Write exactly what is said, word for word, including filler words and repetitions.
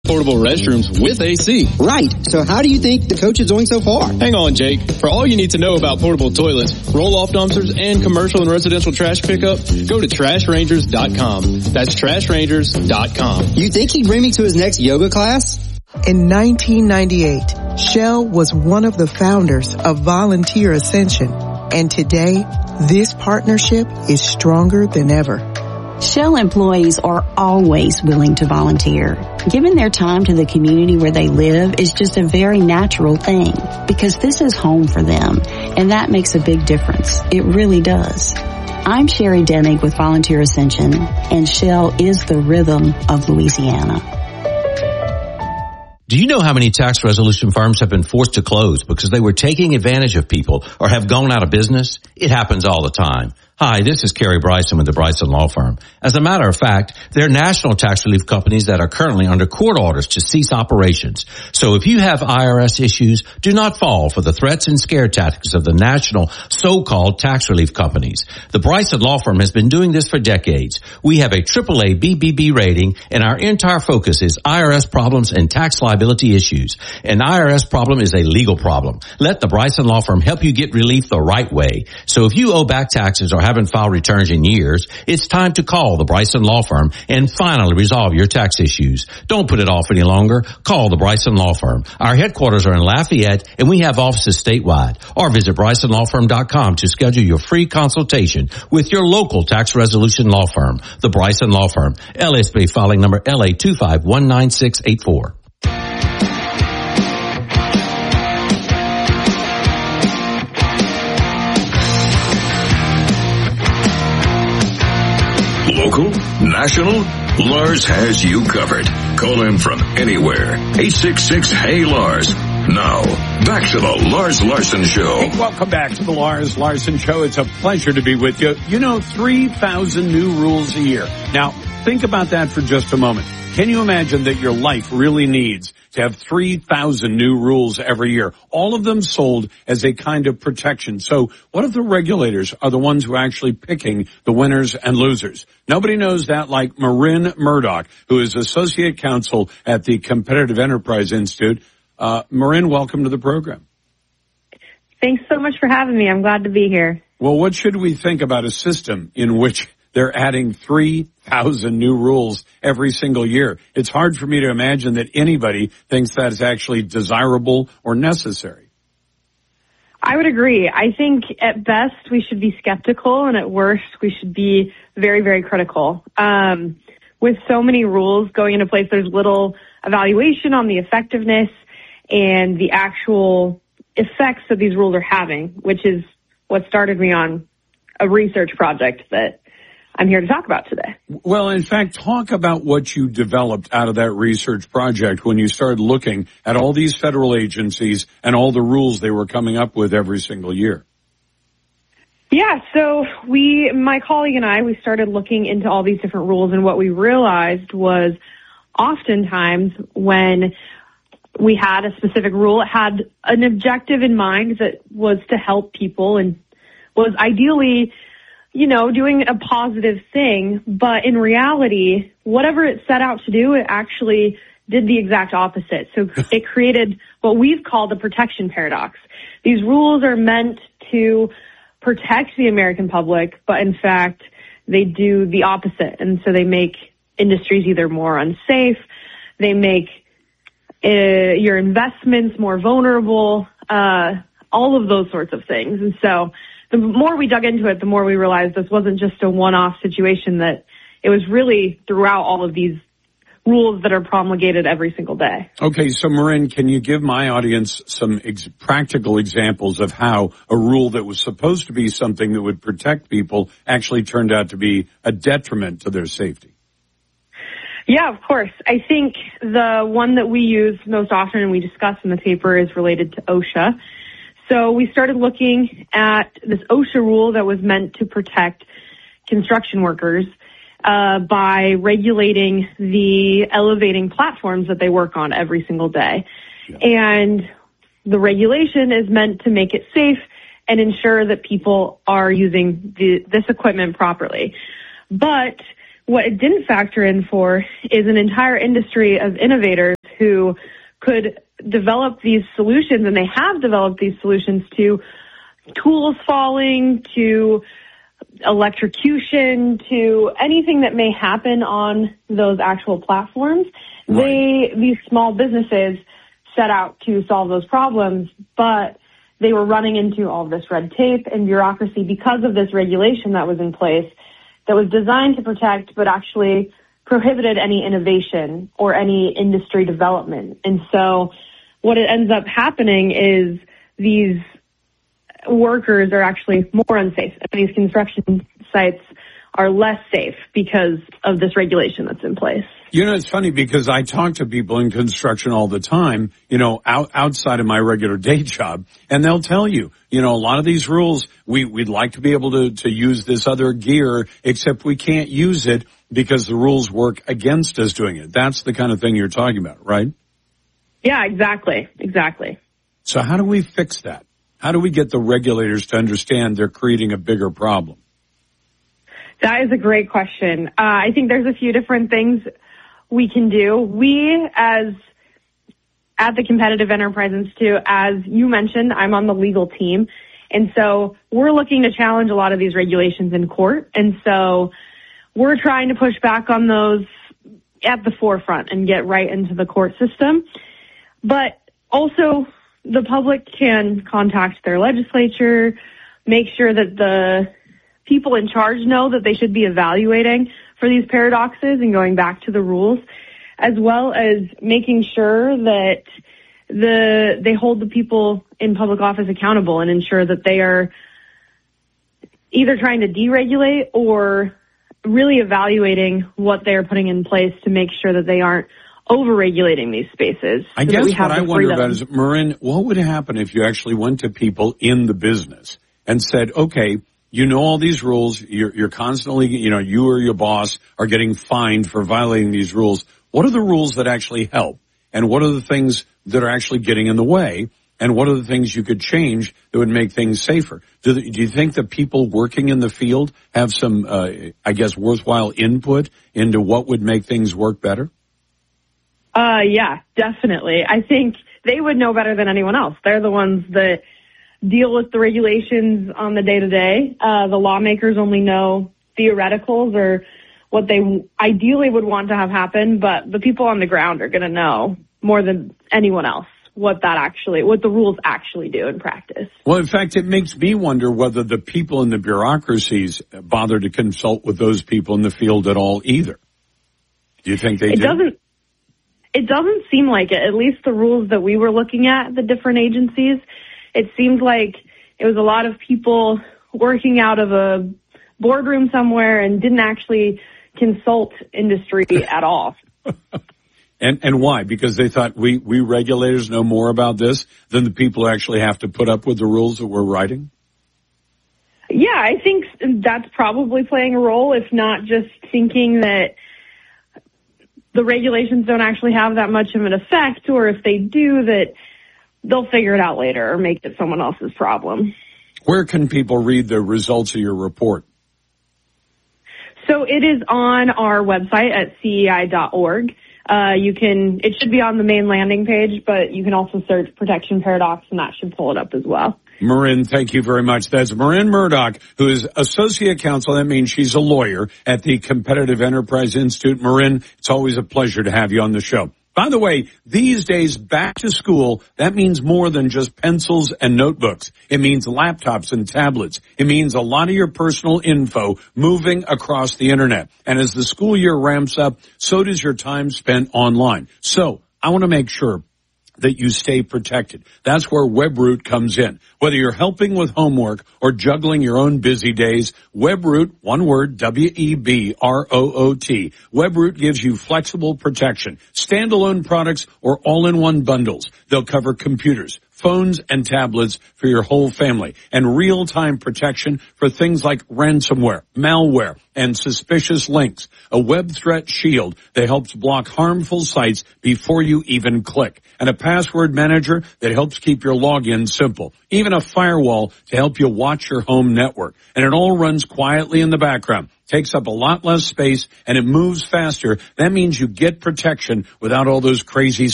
Portable restrooms with A C. Right. So how do you think the coach is doing so far? Hang on, Jake. For all you need to know about portable toilets, roll-off dumpsters, and commercial and residential trash pickup, go to trash rangers dot com. That's trash rangers dot com. You think he'd bring me to his next yoga class? In nineteen ninety-eight, Shell was one of the founders of Volunteer Ascension. And today, this partnership is stronger than ever. Shell employees are always willing to volunteer. Giving their time to the community where they live is just a very natural thing because this is home for them, and that makes a big difference. It really does. I'm Sherry Dennig with Volunteer Ascension, and Shell is the rhythm of Louisiana. Do you know how many tax resolution firms have been forced to close because they were taking advantage of people or have gone out of business? It happens all the time. Hi, this is Kerry Bryson with the Bryson Law Firm. As a matter of fact, they're national tax relief companies that are currently under court orders to cease operations. So if you have I R S issues, do not fall for the threats and scare tactics of the national so-called tax relief companies. The Bryson Law Firm has been doing this for decades. We have a triple A B B B rating, and our entire focus is I R S problems and tax liability issues. An I R S problem is a legal problem. Let the Bryson Law Firm help you get relief the right way. So if you owe back taxes or haven't filed returns in years, it's time to call the Bryson Law Firm and finally resolve your tax issues. Don't put it off any longer. Call the Bryson Law Firm. Our headquarters are in Lafayette, and we have offices statewide. Or visit bryson law firm dot com to schedule your free consultation with your local tax resolution law firm. The Bryson Law Firm, L S B filing number L A two five one nine six eight four. Local, national, Lars has you covered. Call him from anywhere. eight six six, H E Y, Lars. Now, back to the Lars Larson Show. Hey, welcome back to the Lars Larson Show. It's a pleasure to be with you. You know, three thousand new rules a year. Now, think about that for just a moment. Can you imagine that your life really needs to have three thousand new rules every year, all of them sold as a kind of protection? So what if the regulators are the ones who are actually picking the winners and losers? Nobody knows that like Marin Murdoch, who is Associate Counsel at the Competitive Enterprise Institute. Uh, Marin, welcome to the program. Thanks so much for having me. I'm glad to be here. Well, what should we think about a system in which they're adding three thousand new rules every single year? It's hard for me to imagine that anybody thinks that is actually desirable or necessary. I would agree. I think at best we should be skeptical, and at worst we should be very, very critical. Um, with so many rules going into place, there's little evaluation on the effectiveness and the actual effects that these rules are having, which is what started me on a research project that I'm here to talk about today. Well, in fact, talk about what you developed out of that research project when you started looking at all these federal agencies and all the rules they were coming up with every single year. Yeah, so we, my colleague and I, we started looking into all these different rules, and what we realized was oftentimes when we had a specific rule, it had an objective in mind that was to help people and was ideally, you know, doing a positive thing, but in reality, whatever it set out to do, it actually did the exact opposite. So it created what we've called the protection paradox. These rules are meant to protect the American public, but in fact, they do the opposite. And so they make industries either more unsafe, they make uh, your investments more vulnerable, uh, all of those sorts of things. And so the more we dug into it, the more we realized this wasn't just a one-off situation, that it was really throughout all of these rules that are promulgated every single day. Okay, so Marin, can you give my audience some ex- practical examples of how a rule that was supposed to be something that would protect people actually turned out to be a detriment to their safety? Yeah, of course. I think the one that we use most often and we discuss in the paper is related to OSHA. So we started looking at this OSHA rule that was meant to protect construction workers uh, by regulating the elevating platforms that they work on every single day. Yeah. And the regulation is meant to make it safe and ensure that people are using the, this equipment properly. But what it didn't factor in for is an entire industry of innovators who could develop these solutions, and they have developed these solutions to tools falling, to electrocution, to anything that may happen on those actual platforms. Right. They, these small businesses set out to solve those problems, but they were running into all this red tape and bureaucracy because of this regulation that was in place that was designed to protect, but actually prohibited any innovation or any industry development. And so what it ends up happening is these workers are actually more unsafe, and these construction sites are less safe because of this regulation that's in place. You know, it's funny because I talk to people in construction all the time, you know, out, outside of my regular day job, and they'll tell you, you know, a lot of these rules, we, we'd like to be able to, to use this other gear, except we can't use it because the rules work against us doing it. That's the kind of thing you're talking about, right? Yeah, exactly. Exactly. So how do we fix that? How do we get the regulators to understand they're creating a bigger problem? That is a great question. Uh, I think there's a few different things we can do. We, as at the Competitive Enterprise Institute, as you mentioned, I'm on the legal team. And so we're looking to challenge a lot of these regulations in court. And so we're trying to push back on those at the forefront and get right into the court system. But also the public can contact their legislature, make sure that the people in charge know that they should be evaluating for these paradoxes and going back to the rules, as well as making sure that the they hold the people in public office accountable and ensure that they are either trying to deregulate or really evaluating what they're putting in place to make sure that they aren't over-regulating these spaces. I so guess what I wonder about is, Marin, what would happen if you actually went to people in the business and said, okay, you know all these rules, you're, you're constantly, you know, you or your boss are getting fined for violating these rules. What are the rules that actually help? And what are the things that are actually getting in the way? And what are the things you could change that would make things safer? Do, the, do you think that people working in the field have some, uh, I guess, worthwhile input into what would make things work better? Uh, yeah, definitely. I think they would know better than anyone else. They're the ones that deal with the regulations on the day-to-day. Uh, the lawmakers only know theoreticals or what they ideally would want to have happen, but the people on the ground are going to know more than anyone else what that actually, what the rules actually do in practice. Well, in fact, it makes me wonder whether the people in the bureaucracies bother to consult with those people in the field at all either. Do you think they it do? Doesn't, it doesn't seem like it, at least the rules that we were looking at, the different agencies. It seemed like it was a lot of people working out of a boardroom somewhere and didn't actually consult industry at all. And and why? Because they thought we, we regulators know more about this than the people who actually have to put up with the rules that we're writing? Yeah, I think that's probably playing a role, if not just thinking that the regulations don't actually have that much of an effect, or if they do, that they'll figure it out later or make it someone else's problem. Where can people read the results of your report? So it is on our website at C E I dot org. Uh, you can, it should be on the main landing page, but you can also search Protection Paradox and that should pull it up as well. Marin, thank you very much. That's Marin Murdoch, who is Associate Counsel. That means she's a lawyer at the Competitive Enterprise Institute. Marin, it's always a pleasure to have you on the show. By the way, these days, back to school, that means more than just pencils and notebooks. It means laptops and tablets. It means a lot of your personal info moving across the internet. And as the school year ramps up, so does your time spent online. So I want to make sure that you stay protected. That's where WebRoot comes in. Whether you're helping with homework or juggling your own busy days, WebRoot, one word, W E B R O O T. WebRoot gives you flexible protection, standalone products or all-in-one bundles. They'll cover computers, phones, and tablets for your whole family, and real-time protection for things like ransomware, malware, and suspicious links. A web threat shield that helps block harmful sites before you even click, and a password manager that helps keep your login simple. Even a firewall to help you watch your home network. And it all runs quietly in the background. Takes up a lot less space, and it moves faster. That means you get protection without all those crazy